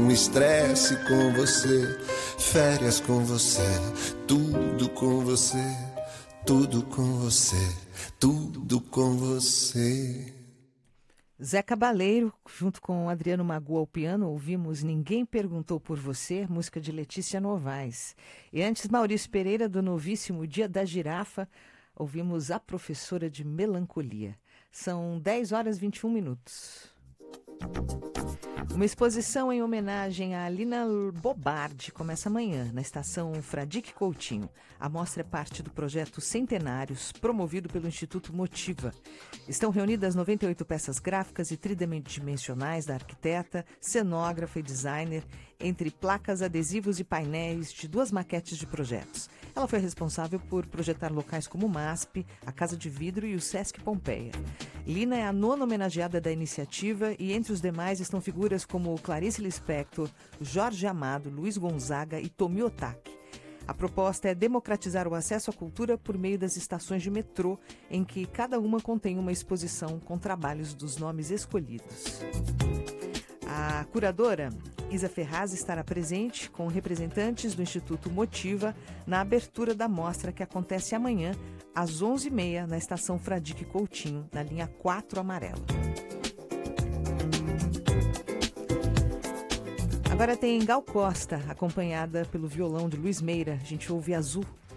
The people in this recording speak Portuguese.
um estresse com você, férias com você, tudo com você, tudo com você, tudo com você. Zé Cabaleiro, junto com Adriano Magu ao piano, ouvimos Ninguém Perguntou por Você, música de Letícia Novaes. E antes, Maurício Pereira, do novíssimo Dia da Girafa, ouvimos A Professora de Melancolia. São 10 horas e 21 minutos. Uma exposição em homenagem a Lina Bobardi começa amanhã, na estação Fradique Coutinho. A mostra é parte do projeto Centenários, promovido pelo Instituto Motiva. Estão reunidas 98 peças gráficas e tridimensionais da arquiteta, cenógrafa e designer, entre placas, adesivos e painéis de 2 maquetes de projetos. Ela foi responsável por projetar locais como o MASP, a Casa de Vidro e o Sesc Pompeia. Lina é a 9ª homenageada da iniciativa e entre os demais estão figuras como Clarice Lispector, Jorge Amado, Luiz Gonzaga e Tomi Otaki. A proposta é democratizar o acesso à cultura por meio das estações de metrô, em que cada uma contém uma exposição com trabalhos dos nomes escolhidos. A curadora Isa Ferraz estará presente com representantes do Instituto Motiva na abertura da mostra que acontece amanhã, às 11h30, na estação Fradique Coutinho, na linha 4 amarela. Agora tem Gal Costa, acompanhada pelo violão de Luiz Meira. A gente ouve Azul.